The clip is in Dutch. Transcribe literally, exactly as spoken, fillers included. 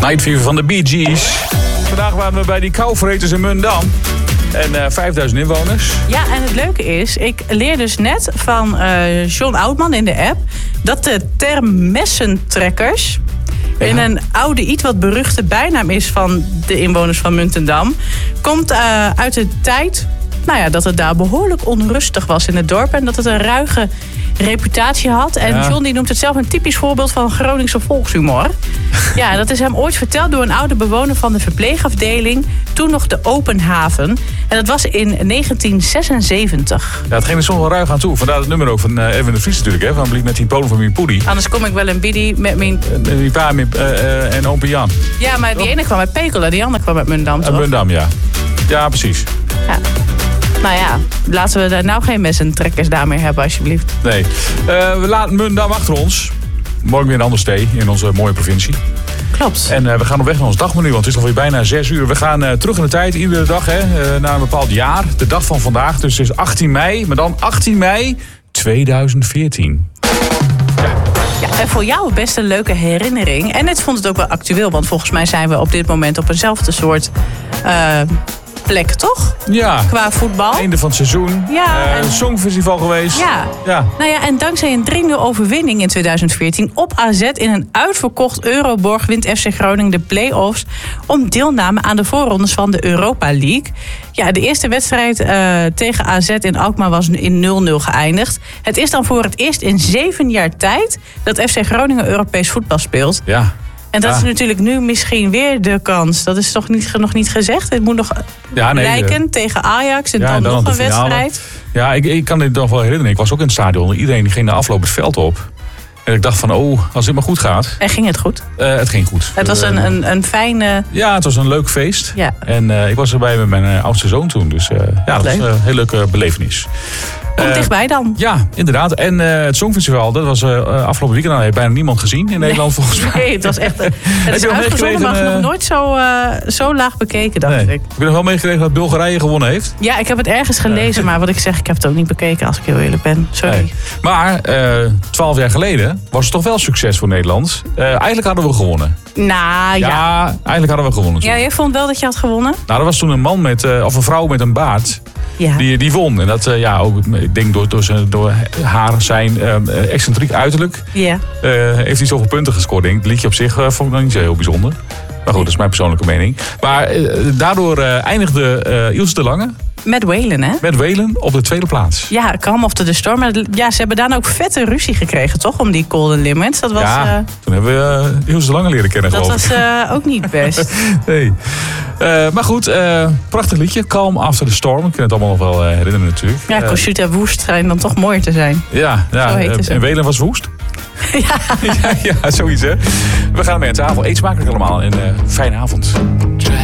Night Fever van de Bee Gees. Vandaag waren we bij die kouvreters in Mundam. En uh, vijfduizend inwoners. Ja, en het leuke is, ik leer dus net van uh, John Oudman in de app dat de term messentrekkers ja. in een oude, iets wat beruchte bijnaam is van de inwoners van Muntendam. Komt uh, uit de tijd nou ja, dat het daar behoorlijk onrustig was in het dorp. En dat het een ruige reputatie had. En ja. John die noemt het zelf een typisch voorbeeld van Groningse volkshumor. Ja, dat is hem ooit verteld door een oude bewoner van de verpleegafdeling. Toen nog de Open Haven. En dat was in negentien zesenzeventig. Ja, het ging er soms wel ruig aan toe. Vandaar het nummer ook van uh, Erwin de Vries natuurlijk. Hè, van Blieb met die polen van mijn poedie. Anders kom ik wel een biddy met mijn... Uh, die pa met, uh, uh, en oom Jan. Ja, maar die ene kwam uit Pekela, die andere kwam uit Mundam, toch? Uit Mundam, ja. Ja, precies. Ja. Nou ja, laten we daar nou geen messentrekkers daar meer hebben, alsjeblieft. Nee. Uh, we laten Mundam achter ons. Morgen weer een ander stee in onze mooie provincie. Klopt. En uh, we gaan op weg naar ons dagmenu, want het is alweer bijna zes uur. We gaan uh, terug in de tijd, iedere dag, hè, uh, naar een bepaald jaar. De dag van vandaag, dus het is achttien mei, maar dan achttien mei tweeduizend veertien. Ja. Ja, en voor jou best een leuke herinnering. En het vond het ook wel actueel, want volgens mij zijn we op dit moment op eenzelfde soort... Uh, plek, toch? Ja. Qua voetbal. Einde van het seizoen. Ja. Uh, en... Songfestival geweest. Ja. ja. Nou ja, en dankzij een drie nul overwinning in tweeduizend veertien op A Z in een uitverkocht Euroborg wint F C Groningen de play-offs om deelname aan de voorrondes van de Europa League. Ja, de eerste wedstrijd uh, tegen A Z in Alkmaar was in nul nul geëindigd. Het is dan voor het eerst in zeven jaar tijd dat F C Groningen Europees voetbal speelt. Ja. En dat ja. is natuurlijk nu misschien weer de kans. Dat is toch niet, nog niet gezegd? Het moet nog ja, nee, lijken de... tegen Ajax en ja, dan, dan nog een wedstrijd. Ja, ik, ik kan dit nog wel herinneren. Ik was ook in het stadion. Iedereen ging na afloop het veld op. En ik dacht van, oh, als dit maar goed gaat. En ging het goed? Uh, het ging goed. Het was een, een, een fijne... Ja, het was een leuk feest. Ja. En uh, ik was erbij met mijn uh, oudste zoon toen. Dus uh, ja, dat leuk. was een hele leuke belevenis. Komt uh, dichtbij dan. Ja, inderdaad. En uh, het Songfestival, dat was uh, afgelopen weekend. Nou, heeft bijna niemand gezien in Nederland nee. volgens mij. Nee, het was echt... Het is uitgezonden, maar uh, nog nooit zo, uh, zo laag bekeken, dacht nee. ik. Heb je nog wel meegekregen dat Bulgarije gewonnen heeft? Ja, ik heb het ergens gelezen, uh. maar wat ik zeg, ik heb het ook niet bekeken als ik heel eerlijk ben. Sorry. Nee. Maar twaalf uh, jaar geleden was het toch wel succes voor Nederland. Uh, eigenlijk hadden we gewonnen. Nou ja. Ja, eigenlijk hadden we gewonnen. Toen. Ja, jij vond wel dat je had gewonnen? Nou, er was toen een man met, uh, of een vrouw met een baard. Ja. Die, die won. En dat, uh, ja, ook, ik denk door, door, zijn, door haar zijn uh, excentriek uiterlijk. Ja. Uh, heeft hij zoveel punten gescoord. Denk. Het liedje op zich uh, vond ik nog niet zo heel bijzonder. Maar goed, dat is mijn persoonlijke mening. Maar uh, daardoor uh, eindigde uh, Ilse de Lange. Met Waylon, hè? Met Waylon op de tweede plaats. Ja, Calm After the Storm. Maar ja, ze hebben daarna ook vette ruzie gekregen, toch? Om die Golden Limits. Dat was, ja, uh, toen hebben we uh, Ilse de Lange leren kennen, dat geloof ik. Dat was uh, ook niet best. nee. Uh, maar goed, uh, prachtig liedje. Calm After the Storm. Ik kan het allemaal nog wel uh, herinneren natuurlijk. Ja, Kossuth en Woest schijnen dan toch mooier te zijn. Ja, ja. Uh, en Waylon was woest. ja. ja. Ja, zoiets hè. We gaan ermee aan tafel. Eet smakelijk allemaal en uh, fijne avond.